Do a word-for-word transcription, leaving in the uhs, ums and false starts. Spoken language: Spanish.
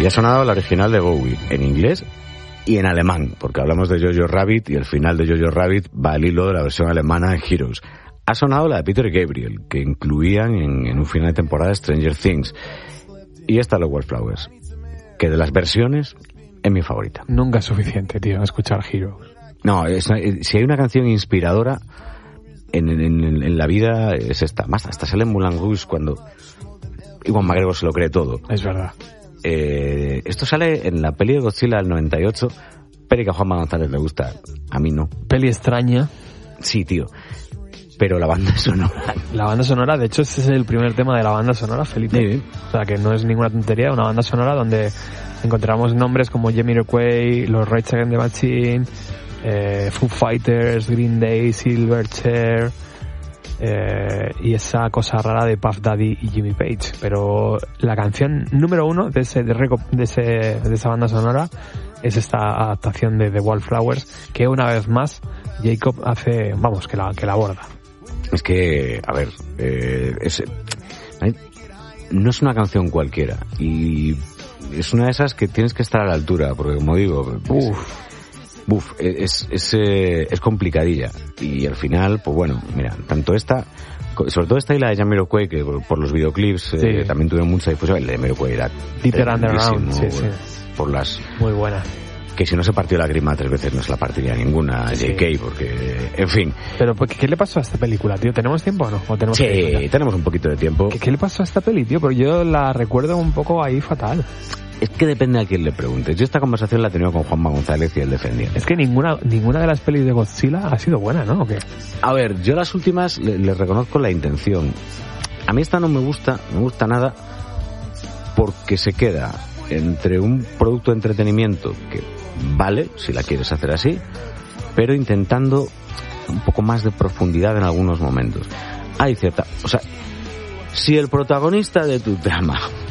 Y ha sonado la original de Bowie, en inglés y en alemán, porque hablamos de Jojo Rabbit y el final de Jojo Rabbit va al hilo de la versión alemana de Heroes. Ha sonado la de Peter Gabriel, que incluían en, en un final de temporada Stranger Things. Y esta los Wallflowers, que de las versiones es mi favorita. Nunca es suficiente, tío, escuchar Heroes. No, es, si hay una canción inspiradora en, en, en, en la vida es esta. Más hasta sale en Moulin Rouge cuando Iwan McGregor se lo cree todo. Es verdad. Eh, esto sale en la peli de Godzilla del noventa y ocho, peli que a Juanma González le gusta, a mí no. Peli extraña. Sí, tío. Pero la banda sonora... La banda sonora, de hecho, este es el primer tema de la banda sonora, Felipe. Sí. O sea, que no es ninguna tontería, una banda sonora donde encontramos nombres como Jamiroquai, los Rage Against the Machine, eh, Foo Fighters, Green Day, Silverchair, eh, y esa cosa rara de Puff Daddy y Jimmy Page. Pero la canción número uno de ese de, reco- de, ese, de esa banda sonora es esta adaptación de The Wallflowers, que una vez más Jacob hace, vamos, que la, que la aborda. Es que, a ver, eh, es, no es una canción cualquiera y es una de esas que tienes que estar a la altura, porque como digo, Uf. Uf, es, es, es complicadilla y al final, pues bueno, mira, tanto esta, sobre todo esta y la de Jamiroquai, que por, por los videoclips sí. eh, también tuvieron mucha difusión. El de Jamiroquai era Deeper Underground, sí, sí. Por las... Muy buena. Que si no se partió la grima tres veces no se la partiría ninguna a sí. J K, porque, en fin. Pero, ¿qué le pasó a esta película, tío? ¿Tenemos tiempo o no? ¿O tenemos sí, tenemos un poquito de tiempo. ¿Qué, ¿Qué le pasó a esta peli, tío? Porque yo la recuerdo un poco ahí fatal. Es que depende a quién le preguntes. Yo esta conversación la he tenido con Juanma González y él defendía. Es que ninguna ninguna de las pelis de Godzilla ha sido buena, ¿no? ¿O qué? A ver, yo las últimas le, le reconozco la intención. A mí esta no me gusta, no me gusta nada, porque se queda entre un producto de entretenimiento que vale, si la quieres hacer así, pero intentando un poco más de profundidad en algunos momentos. Hay cierta... O sea, si el protagonista de tu trama